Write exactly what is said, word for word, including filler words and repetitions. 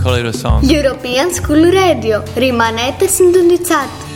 Qual era o som? European School Radio, rimanete sintonizzati.